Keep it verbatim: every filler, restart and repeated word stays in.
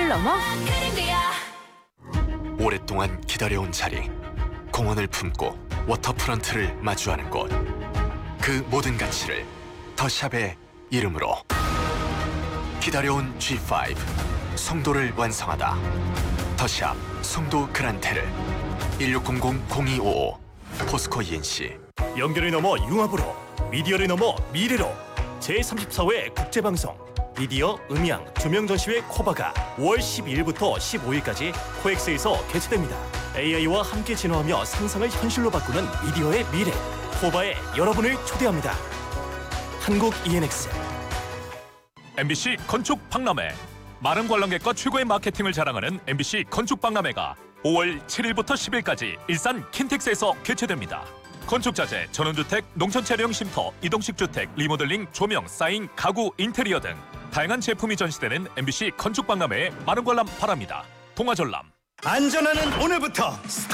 넘어 오랫동안 기다려온 자리, 공원을 품고 워터프런트를 마주하는 곳. 그 모든 가치를 더샵의 이름으로. 기다려온 지 파이브, 송도를 완성하다. 더샵 송도 그란테르. 일육공공 공이오오 포스코 이엔씨. 연결을 넘어 융합으로, 미디어를 넘어 미래로. 제삼십사 회 국제방송 미디어 음향 두명전시회 코바가 오월 십이일부터 십오일까지 코엑스에서 개최됩니다. 에이아이와 함께 진화하며 상상을 현실로 바꾸는 미디어의 미래, 코바에 여러분을 초대합니다. 한국 이엔엑스. 엠비씨 건축 박람회. 많은 관람객과 최고의 마케팅을 자랑하는 엠비씨 건축 박람회가 오월 칠일부터 십일까지 일산 킨텍스에서 개최됩니다. 건축자재, 전원주택, 농촌차량 쉼터, 이동식 주택, 리모델링, 조명, 사인, 가구, 인테리어 등 다양한 제품이 전시되는 엠비씨 건축 박람회에 많은 관람 바랍니다. 동아전람. 안전하는 오늘부터